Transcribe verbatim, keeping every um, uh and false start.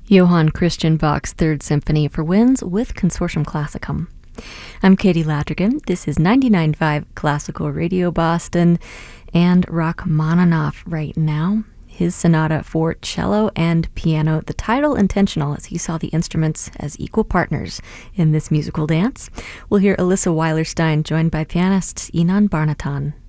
Johann Christian Bach's Third Symphony for winds with Consortium Classicum. I'm Katie Latrigan. This is ninety-nine point five Classical Radio Boston and Rachmaninoff right now. His sonata for cello and piano, the title intentional as he saw the instruments as equal partners in this musical dance. We'll hear Alyssa Weilerstein joined by pianist Inan Barnatan.